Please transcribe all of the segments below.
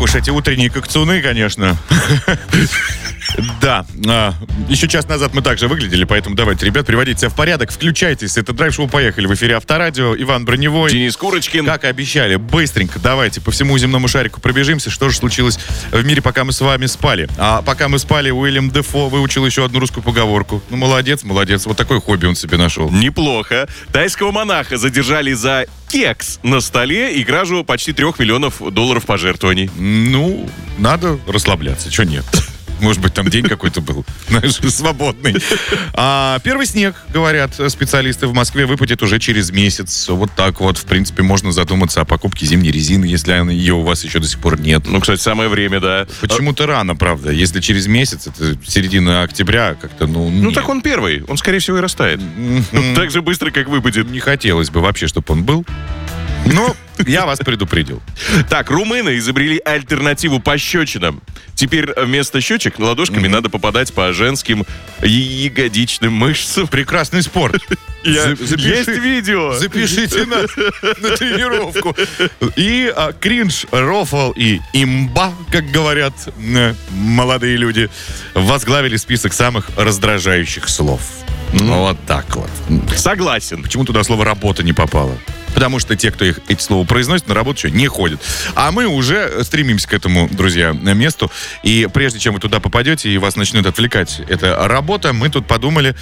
уж эти утренние кокцуны, конечно. Да. Еще час назад мы также выглядели, поэтому давайте, ребят, приводите себя в порядок, включайтесь. Это драйв-шоу «Поехали». В эфире Авторадио. Иван Броневой. Денис Курочкин. Как и обещали, быстренько давайте по всему земному шарику пробежимся. Что же случилось в мире, пока мы с вами спали? А пока мы спали, Уильям Дефо выучил еще одну русскую поговорку. Ну, молодец. Вот такое хобби он себе нашел. Неплохо. Тайского монаха задержали за кекс на столе и кражу почти $3 миллионов пожертвований. Ну, надо расслабляться. Че нет? Может быть, там день какой-то был, знаешь, свободный. Первый снег, говорят специалисты, в Москве выпадет уже через месяц. Вот так вот, в принципе, можно задуматься о покупке зимней резины, если ее у вас еще до сих пор нет. Ну, кстати, самое время, да. Почему-то рано, правда. Если через месяц, это середина октября, как-то, Ну, так он первый. Он, скорее всего, и растает. Так же быстро, как выпадет. Не хотелось бы вообще, чтобы он был. Но я вас предупредил. Так, румыны изобрели альтернативу пощечинам. Теперь вместо щечек ладошками надо попадать по женским ягодичным мышцам. Прекрасный спорт. Есть видео. Запишите на тренировку. И кринж, рофл и имба, как говорят молодые люди, возглавили список самых раздражающих слов. Вот так вот. Согласен. Почему туда слово «работа» не попало? Потому что те, кто эти слова произносит, на работу не ходят. А мы уже стремимся к этому, друзья, месту. И прежде чем вы туда попадете и вас начнет отвлекать эта работа, мы тут подумали,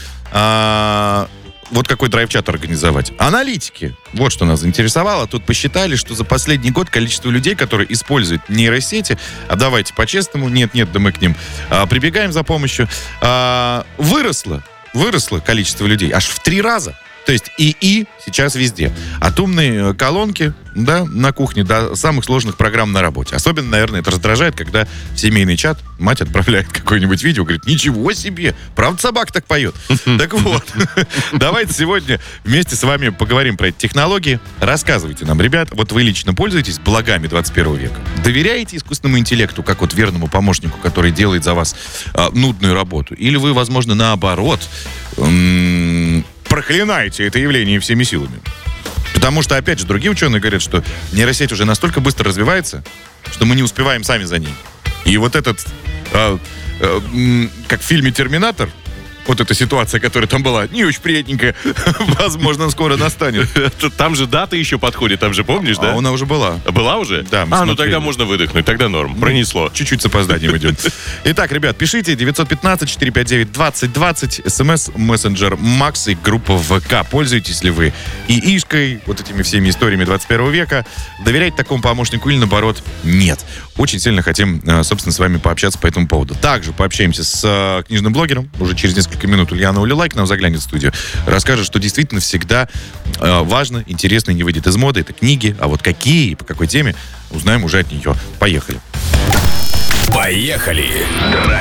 вот какой драйв-чат организовать. Аналитики. Вот что нас заинтересовало. Тут посчитали, что за последний год количество людей, которые используют нейросети, давайте по-честному, нет, да мы к ним прибегаем за помощью, выросло количество людей аж в 3 раза. То есть ИИ сейчас везде. От умной колонки, да, на кухне до самых сложных программ на работе. Особенно, наверное, это раздражает, когда в семейный чат мать отправляет какое-нибудь видео, говорит, ничего себе, правда собака так поет? Так вот, давайте сегодня вместе с вами поговорим про эти технологии. Рассказывайте нам, ребят, вот вы лично пользуетесь благами 21 века? Доверяете искусственному интеллекту, как вот верному помощнику, который делает за вас нудную работу? Или вы, возможно, наоборот, проклинаете это явление всеми силами? Потому что, опять же, другие ученые говорят, что нейросеть уже настолько быстро развивается, что мы не успеваем сами за ней. И вот этот, как в фильме «Терминатор», вот эта ситуация, которая там была, не очень приятненькая, возможно, скоро настанет. Там же дата еще подходит, там же, помнишь, да? А она уже была. Была уже? Да. Ну тогда можно выдохнуть, тогда норм, пронесло. Чуть-чуть с опозданием идет. Итак, ребят, пишите 915-459-2020, смс, мессенджер Макс и группа ВК. Пользуетесь ли вы ИИшкой, вот этими всеми историями 21 века? Доверяете такому помощнику или, наоборот, нет? Очень сильно хотим, собственно, с вами пообщаться по этому поводу. Также пообщаемся с книжным блогером. Уже через несколько минут Ульяна Улилай к нам заглянет в студию. Расскажет, что действительно всегда важно, интересно и не выйдет из моды. Это книги. А вот какие и по какой теме, узнаем уже от нее. Поехали. Поехали.